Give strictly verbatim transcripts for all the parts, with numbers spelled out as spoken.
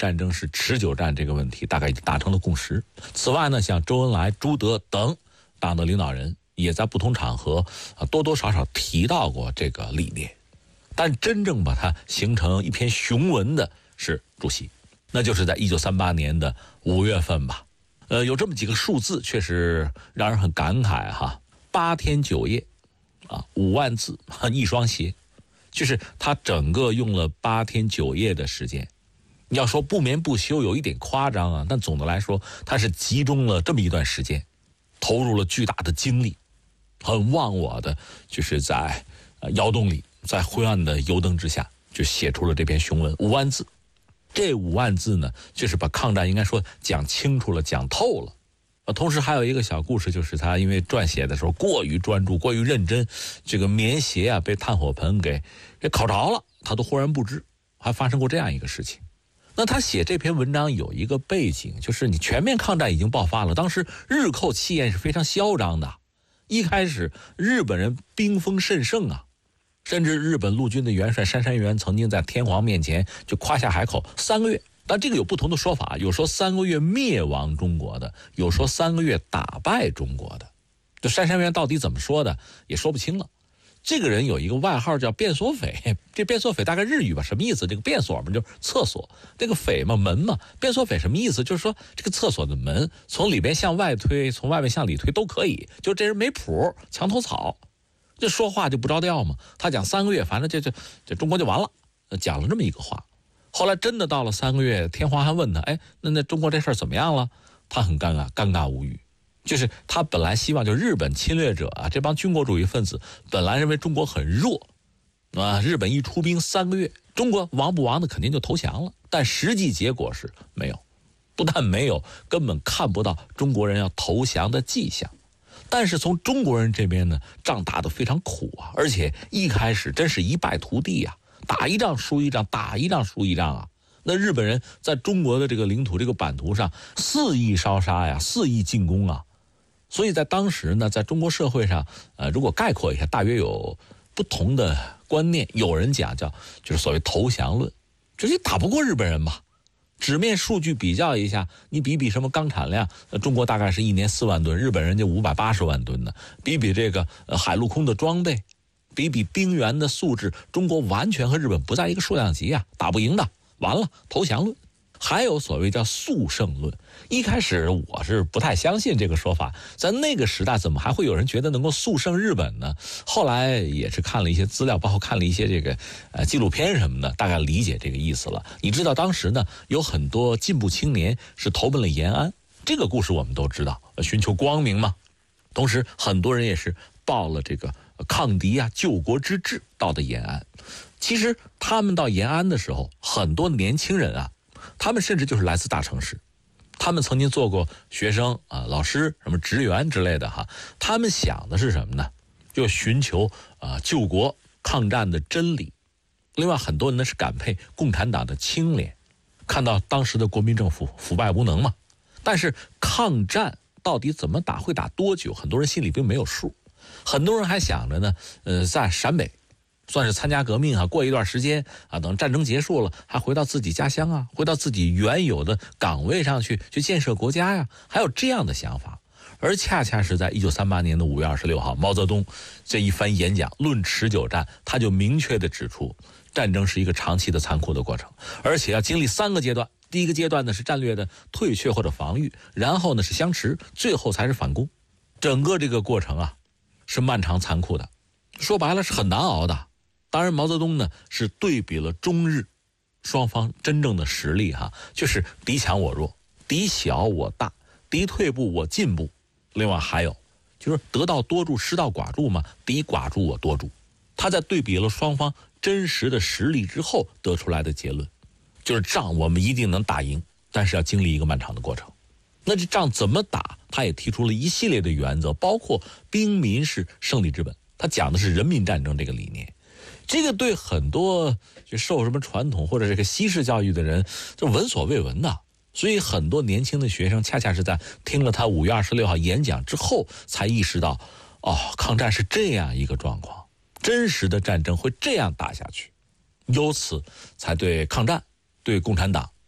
战争是持久战这个问题大概已经达成了共识。此外呢，像周恩来、朱德等党的领导人也在不同场合啊多多少少提到过这个理念，但真正把它形成一篇雄文的是主席，那就是在一九三八年的五月份吧。呃，有这么几个数字，确实让人很感慨哈。八天九夜，啊，五万字，一双鞋，就是他整个用了八天九夜的时间。要说不眠不休，有一点夸张啊，但总的来说，他是集中了这么一段时间，投入了巨大的精力，很忘我的，就是在呃窑洞里，在灰暗的油灯之下，就写出了这篇雄文五万字。这五万字呢，就是把抗战应该说讲清楚了，讲透了。呃，同时还有一个小故事，就是他因为撰写的时候过于专注，过于认真，这个棉鞋啊被炭火盆给给烤着了，他都忽然不知，还发生过这样一个事情。那他写这篇文章有一个背景，就是你全面抗战已经爆发了，当时日寇气焰是非常嚣张的，一开始日本人兵锋甚盛啊。甚至日本陆军的元帅杉山元曾经在天皇面前就夸下海口三个月，但这个有不同的说法，有说三个月灭亡中国的，有说三个月打败中国的。这杉山元到底怎么说的也说不清了。这个人有一个外号叫便所匪，这便所匪大概日语吧，什么意思？这个便所嘛就是厕所，这个匪嘛门嘛，便所匪什么意思？就是说这个厕所的门从里边向外推，从外面向里推都可以，就这人没谱，墙头草。这说话就不着调嘛，他讲三个月，反正这这这中国就完了，讲了这么一个话。后来真的到了三个月，天皇还问他，哎，那那中国这事儿怎么样了？他很尴尬，尴尬无语。就是他本来希望，就日本侵略者啊，这帮军国主义分子本来认为中国很弱啊，日本一出兵三个月，中国亡不亡的肯定就投降了。但实际结果是没有，不但没有，根本看不到中国人要投降的迹象。但是从中国人这边呢，仗打得非常苦啊，而且一开始真是一败涂地啊，打一仗输一仗，打一仗输一仗啊。那日本人在中国的这个领土这个版图上肆意烧杀呀，肆意进攻啊。所以在当时呢，在中国社会上，呃，如果概括一下，大约有不同的观念。有人讲叫就是所谓投降论，就是打不过日本人嘛。纸面数据比较一下，你比比什么钢产量，呃，中国大概是一年四万吨，日本人就五百八十万吨呢。比比这个呃海陆空的装备，比比兵员的素质，中国完全和日本不在一个数量级啊，打不赢的，完了投降论。还有所谓叫速胜论，一开始我是不太相信这个说法，在那个时代怎么还会有人觉得能够速胜日本呢？后来也是看了一些资料，包括看了一些这个呃纪录片什么的，大概理解这个意思了。你知道当时呢有很多进步青年是投奔了延安，这个故事我们都知道，寻求光明嘛。同时很多人也是报了这个抗敌啊救国之志到的延安。其实他们到延安的时候，很多年轻人啊，他们甚至就是来自大城市，他们曾经做过学生啊、老师、什么职员之类的哈。他们想的是什么呢？就寻求啊救国抗战的真理。另外很多人呢是感佩共产党的清廉，看到当时的国民政府腐败无能嘛。但是抗战到底怎么打，会打多久，很多人心里并没有数。很多人还想着呢，呃，在陕北算是参加革命啊，过一段时间啊，等战争结束了，还回到自己家乡啊，回到自己原有的岗位上去，去建设国家呀，还有这样的想法。而恰恰是在一九三八年的五月二十六号，毛泽东这一番演讲论持久战，他就明确地指出，战争是一个长期的残酷的过程，而且要经历三个阶段。第一个阶段呢是战略的退却或者防御，然后呢是相持，最后才是反攻。整个这个过程啊是漫长残酷的，说白了是很难熬的。当然毛泽东呢是对比了中日双方真正的实力哈，就是敌强我弱，敌小我大，敌退步我进步。另外还有就是得道多助，失道寡助嘛，敌寡助我多助。他在对比了双方真实的实力之后得出来的结论，就是仗我们一定能打赢，但是要经历一个漫长的过程。那这仗怎么打，他也提出了一系列的原则，包括兵民是胜利之本，他讲的是人民战争这个理念。这个对很多就受什么传统或者这个西式教育的人就闻所未闻的，所以很多年轻的学生恰恰是在听了他五月二十六号演讲之后才意识到，哦，抗战是这样一个状况，真实的战争会这样打下去，由此才对抗战、对共产党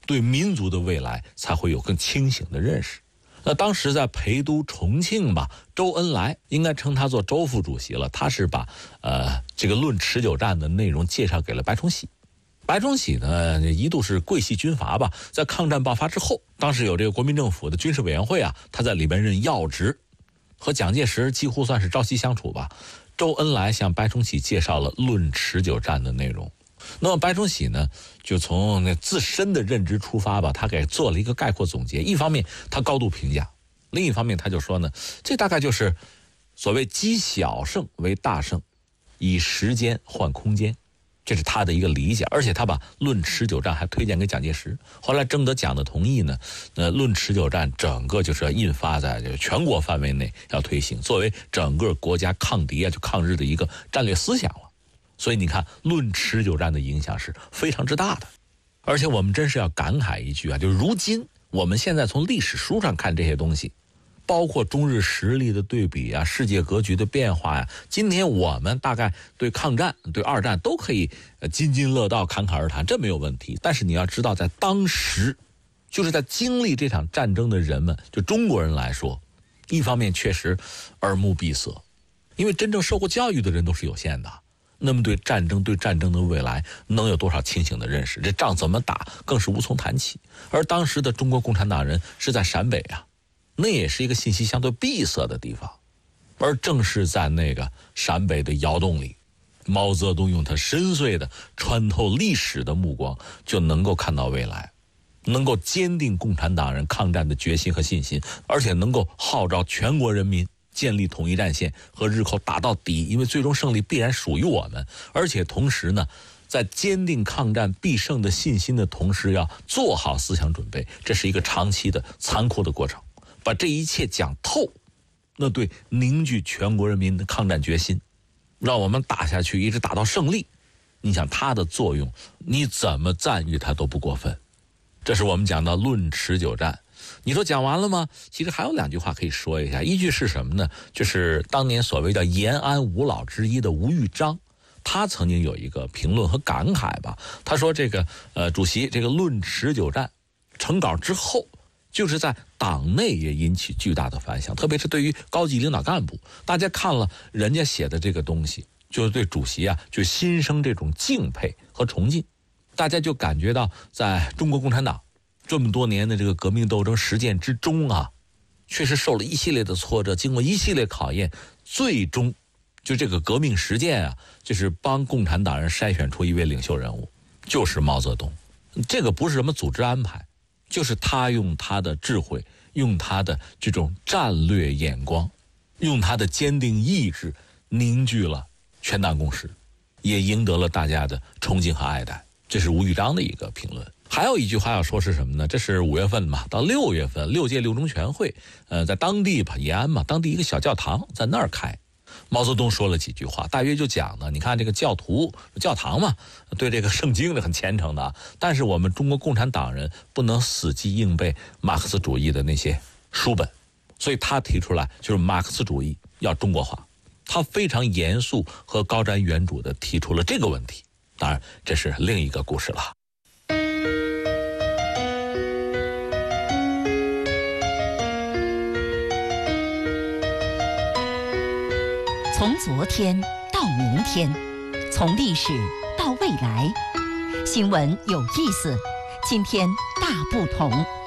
对民族的未来才会有更清醒的认识。那当时在陪都重庆吧，周恩来应该称他做周副主席了，他是把呃这个论持久战的内容介绍给了白崇禧。白崇禧呢一度是桂系军阀吧，在抗战爆发之后，当时有这个国民政府的军事委员会啊，他在里边任要职，和蒋介石几乎算是朝夕相处吧。周恩来向白崇禧介绍了论持久战的内容。那么白崇禧呢，就从那自身的认知出发吧，他给做了一个概括总结。一方面他高度评价，另一方面他就说呢，这大概就是所谓积小胜为大胜，以时间换空间，这是他的一个理解。而且他把论持久战还推荐给蒋介石，后来征得蒋的同意呢，呃，论持久战整个就是要印发在这个全国范围内要推行，作为整个国家抗敌啊就抗日的一个战略思想了。所以你看，论持久战的影响是非常之大的。而且我们真是要感慨一句啊，就是如今我们现在从历史书上看这些东西，包括中日实力的对比啊，世界格局的变化呀，今天我们大概对抗战、对二战都可以津津乐道、侃侃而谈，这没有问题。但是你要知道，在当时，就是在经历这场战争的人们，就中国人来说，一方面确实耳目闭塞，因为真正受过教育的人都是有限的。那么对战争、对战争的未来能有多少清醒的认识？这仗怎么打更是无从谈起。而当时的中国共产党人是在陕北啊，那也是一个信息相对闭塞的地方。而正是在那个陕北的窑洞里，毛泽东用他深邃的穿透历史的目光，就能够看到未来，能够坚定共产党人抗战的决心和信心，而且能够号召全国人民建立统一战线和日寇打到底，因为最终胜利必然属于我们。而且同时呢，在坚定抗战必胜的信心的同时，要做好思想准备，这是一个长期的残酷的过程。把这一切讲透，那对凝聚全国人民的抗战决心，让我们打下去，一直打到胜利，你想它的作用，你怎么赞誉它都不过分。这是我们讲到论持久战。你说讲完了吗？其实还有两句话可以说一下。一句是什么呢？就是当年所谓叫延安五老之一的吴玉章，他曾经有一个评论和感慨吧。他说这个呃，主席这个论持久战成稿之后，就是在党内也引起巨大的反响，特别是对于高级领导干部，大家看了人家写的这个东西，就是对主席啊就心生这种敬佩和崇敬。大家就感觉到在中国共产党这么多年的这个革命斗争实践之中啊，确实受了一系列的挫折，经过一系列考验，最终就这个革命实践啊，就是帮共产党人筛选出一位领袖人物，就是毛泽东。这个不是什么组织安排，就是他用他的智慧，用他的这种战略眼光，用他的坚定意志，凝聚了全党共识，也赢得了大家的崇敬和爱戴。这是吴玉章的一个评论。还有一句话要说是什么呢？这是五月份嘛，到六月份，六届六中全会，呃，在当地吧，延安嘛，当地一个小教堂，在那儿开。毛泽东说了几句话，大约就讲呢，你看这个教徒教堂嘛，对这个圣经是很虔诚的，但是我们中国共产党人不能死记硬背马克思主义的那些书本，所以他提出来就是马克思主义要中国化，他非常严肃和高瞻远瞩地提出了这个问题。当然，这是另一个故事了。 从昨天到明天，从历史到未来，新闻有意思，今天大不同。